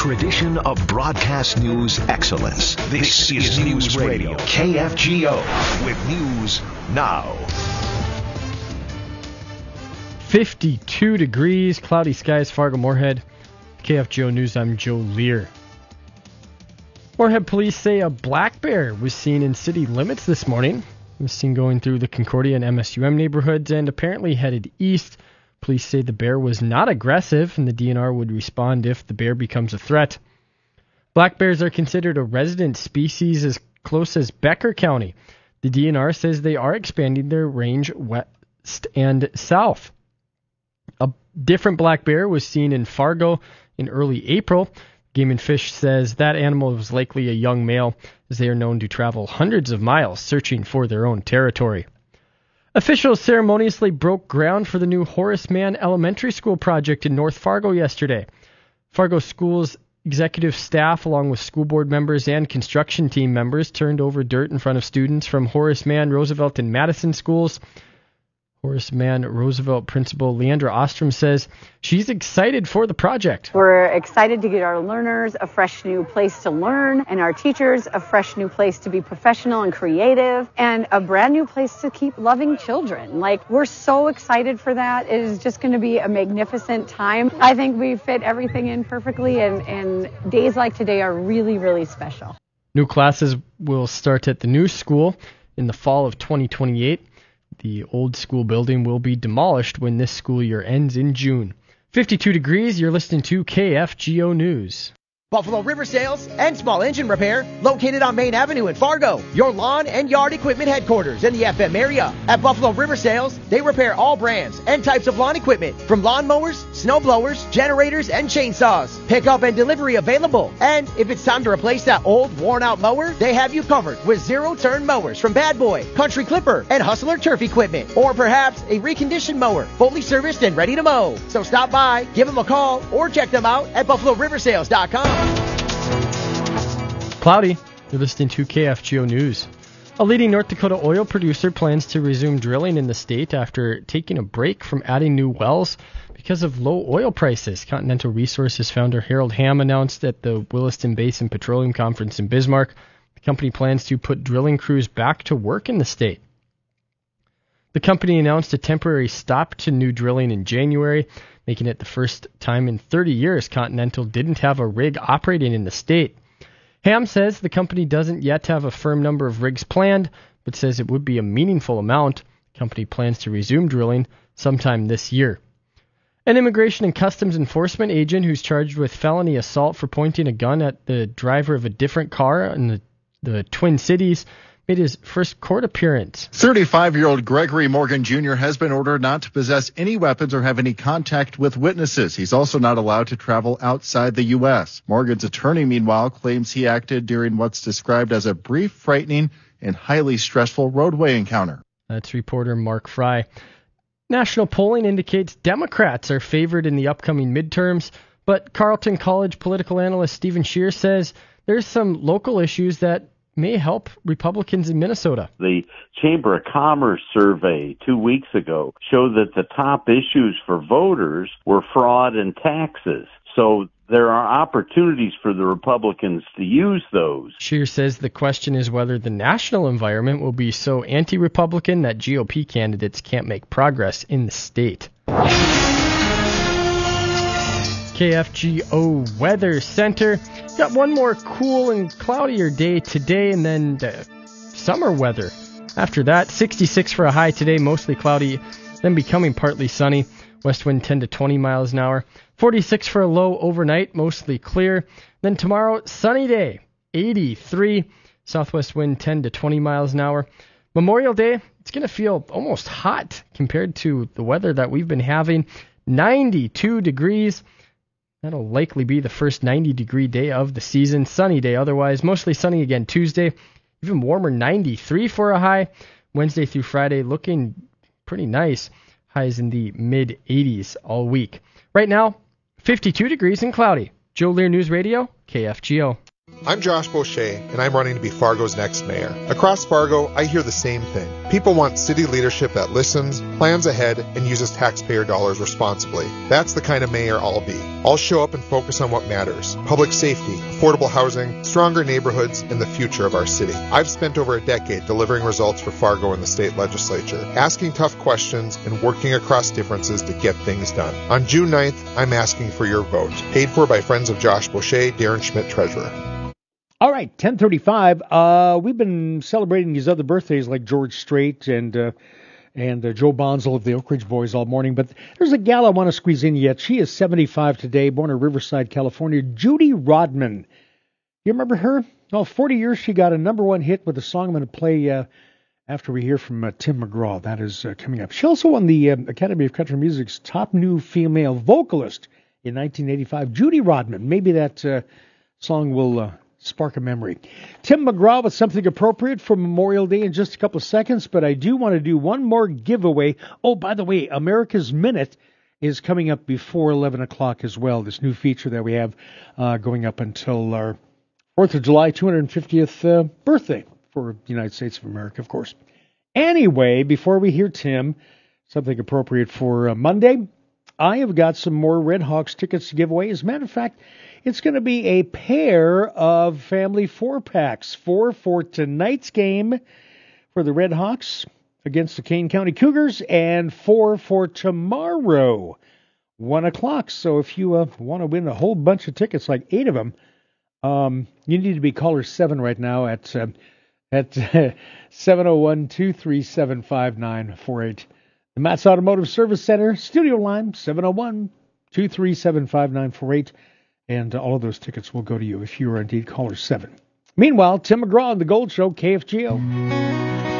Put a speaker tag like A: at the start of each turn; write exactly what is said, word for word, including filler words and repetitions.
A: tradition of broadcast news excellence. This, this is, is News Radio, K F G O, with news now.
B: fifty-two degrees, cloudy skies, Fargo-Moorhead. K F G O News, I'm Joe Lear. Moorhead police say a black bear was seen in city limits this morning. It was seen going through the Concordia and M S U M neighborhoods and apparently headed east. Police say the bear was not aggressive and the D N R would respond if the bear becomes a threat. Black bears are considered a resident species as close as Becker County. The D N R says they are expanding their range west and south. A different black bear was seen in Fargo in early April. Game and Fish says that animal was likely a young male, as they are known to travel hundreds of miles searching for their own territory. Officials ceremoniously broke ground for the new Horace Mann Elementary School project in North Fargo yesterday. Fargo School's executive staff, along with school board members and construction team members, turned over dirt in front of students from Horace Mann, Roosevelt, and Madison schools. Horace Mann Roosevelt principal Leandra Ostrom says she's excited for the project.
C: We're excited to get our learners a fresh new place to learn and our teachers a fresh new place to be professional and creative and a brand new place to keep loving children. Like, we're so excited for that. It is just going to be a magnificent time. I think we fit everything in perfectly, and, and days like today are really, really special.
B: New classes will start at the new school in the fall of twenty twenty-eight. The old school building will be demolished when this school year ends in June. fifty-two degrees, you're listening to K F G O News.
D: Buffalo River Sales and Small Engine Repair, located on Main Avenue in Fargo. Your lawn and yard equipment headquarters in the F M area. At Buffalo River Sales, they repair all brands and types of lawn equipment, from lawn mowers, snow blowers, generators, and chainsaws. Pickup and delivery available. And if it's time to replace that old, worn-out mower, they have you covered with zero-turn mowers from Bad Boy, Country Clipper, and Hustler Turf Equipment. Or perhaps a reconditioned mower, fully serviced and ready to mow. So stop by, give them a call, or check them out at buffalo river sales dot com.
B: Cloudy, you're listening to K F G O News. A leading North Dakota oil producer plans to resume drilling in the state after taking a break from adding new wells because of low oil prices. Continental Resources founder Harold Hamm announced at the Williston Basin Petroleum Conference in Bismarck the company plans to put drilling crews back to work in the state. The company announced a temporary stop to new drilling in January, making it the first time in thirty years Continental didn't have a rig operating in the state. Ham says the company doesn't yet have a firm number of rigs planned, but says it would be a meaningful amount. The company plans to resume drilling sometime this year. An Immigration and Customs Enforcement agent who's charged with felony assault for pointing a gun at the driver of a different car in the, the Twin Cities made his first court appearance.
E: thirty-five-year-old Gregory Morgan Junior has been ordered not to possess any weapons or have any contact with witnesses. He's also not allowed to travel outside the U S. Morgan's attorney, meanwhile, claims he acted during what's described as a brief, frightening, and highly stressful roadway encounter.
B: That's reporter Mark Fry. National polling indicates Democrats are favored in the upcoming midterms, but Carleton College political analyst Stephen Scheer says there's some local issues that may help Republicans in Minnesota.
F: The Chamber of Commerce survey two weeks ago showed that the top issues for voters were fraud and taxes. So there are opportunities for the Republicans to use those.
B: Scheer says the question is whether the national environment will be so anti-Republican that G O P candidates can't make progress in the state. K F G O Weather Center. Got one more cool and cloudier day today, and then the summer weather. After that, sixty-six for a high today, mostly cloudy, then becoming partly sunny. West wind ten to twenty miles an hour. forty-six for a low overnight, mostly clear. Then tomorrow, sunny day, eighty-three. Southwest wind ten to twenty miles an hour. Memorial Day, it's going to feel almost hot compared to the weather that we've been having. ninety-two degrees. That'll likely be the first ninety-degree day of the season. Sunny day otherwise. Mostly sunny again Tuesday. Even warmer, ninety-three for a high. Wednesday through Friday looking pretty nice. Highs in the mid-eighties all week. Right now, fifty-two degrees and cloudy. Joe Lear News Radio, K F G O.
G: I'm Josh Boucher, and I'm running to be Fargo's next mayor. Across Fargo, I hear the same thing. People want city leadership that listens, plans ahead, and uses taxpayer dollars responsibly. That's the kind of mayor I'll be. I'll show up and focus on what matters: public safety, affordable housing, stronger neighborhoods, and the future of our city. I've spent over a decade delivering results for Fargo in the state legislature, asking tough questions and working across differences to get things done. On June ninth, I'm asking for your vote. Paid for by Friends of Josh Boucher, Darren Schmidt, Treasurer.
H: All right, ten thirty-five. Uh, we've been celebrating these other birthdays like George Strait and uh, and uh, Joe Bonzel of the Oak Ridge Boys all morning. But there's a gal I want to squeeze in yet. She is seventy-five today, born in Riverside, California. Judy Rodman. You remember her? Oh, forty years she got a number one hit with a song I'm going to play uh, after we hear from uh, Tim McGraw. That is uh, coming up. She also won the uh, Academy of Country Music's top new female vocalist in nineteen eighty-five. Judy Rodman. Maybe that uh, song will... Uh, spark a memory. Tim McGraw with something appropriate for Memorial Day in just a couple of seconds, but I do want to do one more giveaway. Oh, by the way, America's Minute is coming up before eleven o'clock as well, this new feature that we have uh, going up until our fourth of July, two hundred fiftieth uh, birthday for the United States of America, of course. Anyway, before we hear Tim, something appropriate for uh, Monday, I have got some more Red Hawks tickets to give away. As a matter of fact, it's going to be a pair of family four-packs. Four for tonight's game for the Red Hawks against the Kane County Cougars, and four for tomorrow, one o'clock. So if you uh, want to win a whole bunch of tickets, like eight of them, um, you need to be caller seven right now at uh, at seven oh one, two three seven, five nine four eight. The Matt's Automotive Service Center, studio line, seven oh one, two three seven, five nine four eight. And all of those tickets will go to you if you are indeed caller seven. Meanwhile, Tim McGraw on The Gold Show, K F G O.